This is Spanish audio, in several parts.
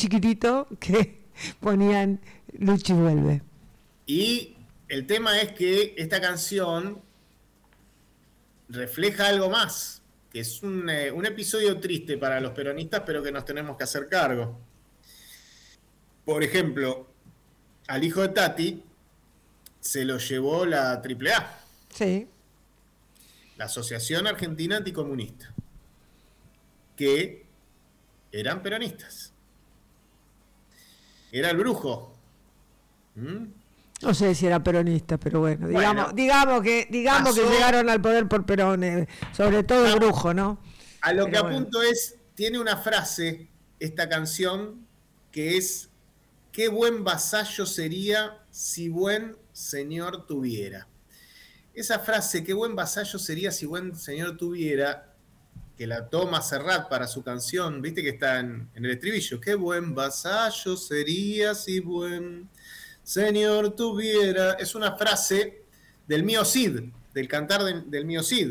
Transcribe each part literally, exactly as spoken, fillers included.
chiquitito que ponían Luchi vuelve. Y el tema es que esta canción refleja algo más, que es un, eh, un episodio triste para los peronistas, pero que nos tenemos que hacer cargo. Por ejemplo, al hijo de Tati se lo llevó la triple A. Sí. La Asociación Argentina Anticomunista, que eran peronistas. Era el brujo. ¿Mm? No sé si era peronista, pero bueno, digamos, Bueno, digamos que digamos pasó, que llegaron al poder por Perón, eh, sobre todo el brujo, ¿no? A lo pero que bueno. apunto es, tiene una frase, esta canción, que es: qué buen vasallo sería si buen señor tuviera. Esa frase, qué buen vasallo sería si buen señor tuviera, que la toma Serrat para su canción, viste que está en, en el estribillo, qué buen vasallo sería si buen señor tuviera, es una frase del Mío Cid, del cantar del, del Mío Cid,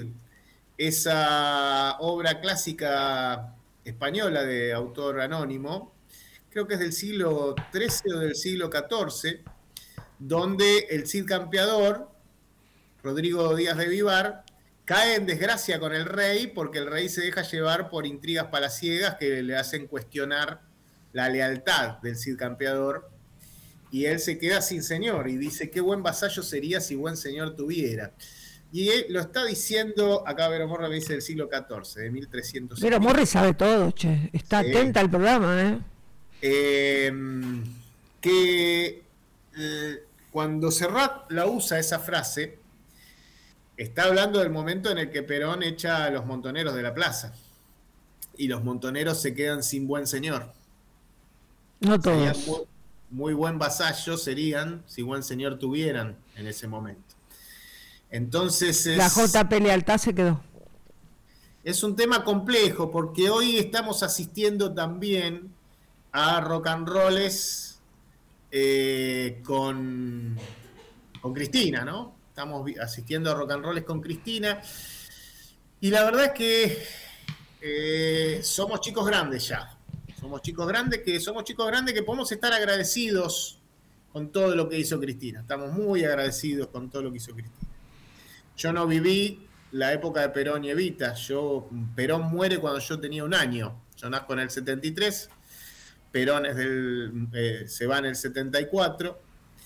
esa obra clásica española de autor anónimo, creo que es del siglo trece o del siglo catorce, donde el Cid campeador, Rodrigo Díaz de Vivar, cae en desgracia con el rey porque el rey se deja llevar por intrigas palaciegas que le hacen cuestionar la lealtad del Cid campeador, y él se queda sin señor y dice: qué buen vasallo sería si buen señor tuviera. Y él lo está diciendo, acá Vero Morra me dice del siglo catorce, de mil trescientos. Vero Morra sabe todo, che, está sí. atenta al programa, ¿eh? eh que eh, cuando Serrat la usa esa frase, está hablando del momento en el que Perón echa a los montoneros de la plaza y los montoneros se quedan sin buen señor. No todos. Muy, muy buen vasallo serían si buen señor tuvieran en ese momento. Entonces es, la J P Lealtad se quedó. Es un tema complejo porque hoy estamos asistiendo también a rock and rolls eh, con, con Cristina, ¿no? Estamos asistiendo a rock and rolls con Cristina y la verdad es que eh, somos chicos grandes ya. Somos chicos grandes que somos chicos grandes que podemos estar agradecidos con todo lo que hizo Cristina. Estamos muy agradecidos con todo lo que hizo Cristina. Yo no viví la época de Perón y Evita. Yo, Perón muere cuando yo tenía un año. Yo nazco en el setenta y tres. Perón es del, eh, se va en el setenta y cuatro.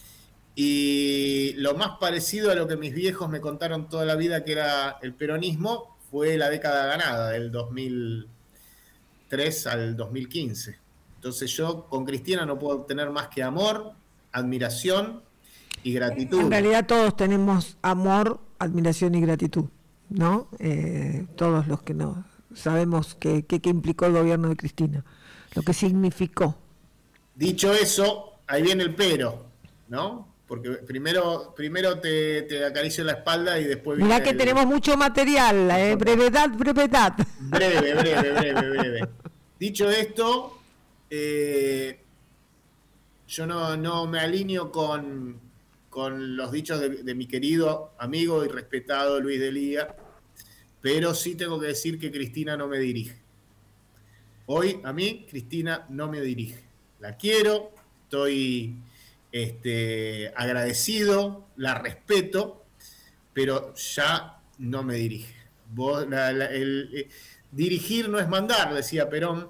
Y lo más parecido a lo que mis viejos me contaron toda la vida que era el peronismo fue la década ganada, del dos mil tres al dos mil quince. Entonces yo con Cristina no puedo tener más que amor, admiración y gratitud. En realidad todos tenemos amor, admiración y gratitud, ¿no? Eh, todos los que no sabemos qué que, que implicó el gobierno de Cristina, lo que significó. Dicho eso, ahí viene el pero, ¿no? Porque primero, primero te, te acaricio la espalda y después viene. Mirá que el... tenemos mucho material, eh, brevedad, brevedad. Breve, breve, breve, breve. Dicho esto, eh, yo no, no me alineo con, con los dichos de, de mi querido amigo y respetado Luis de Lía, pero sí tengo que decir que Cristina no me dirige. Hoy, a mí, Cristina no me dirige. La quiero, estoy este, agradecido, la respeto, pero ya no me dirige. Vos, la, la, el, el, dirigir no es mandar, decía Perón,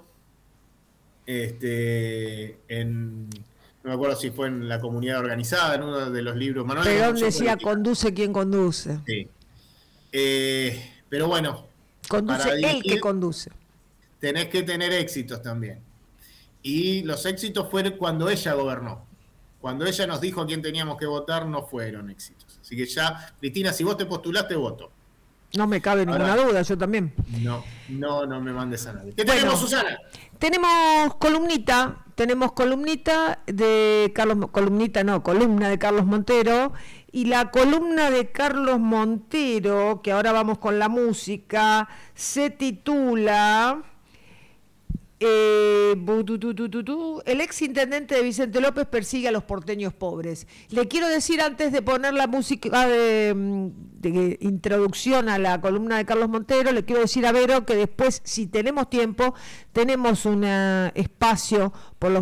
este, en, no me acuerdo si fue en La Comunidad Organizada, en uno de los libros. Manuel Perón decía, política. Conduce quien conduce. Sí. Eh, pero bueno. Conduce para dirigir, el que conduce. Tenés que tener éxitos también. Y los éxitos fueron cuando ella gobernó. Cuando ella nos dijo a quién teníamos que votar, no fueron éxitos. Así que ya, Cristina, si vos te postulaste, voto. No me cabe Ahora, ninguna duda, yo también. No, no, no me mandes a nadie. ¿Qué bueno, tenemos, Susana? Tenemos columnita, tenemos columnita de Carlos, columnita no, columna de Carlos Montero, y la columna de Carlos Montero, que ahora vamos con la música, se titula... Eh, el ex intendente de Vicente López persigue a los porteños pobres. Le quiero decir, antes de poner la música de, de introducción a la columna de Carlos Montero, le quiero decir a Vero que después, si tenemos tiempo, tenemos un espacio por los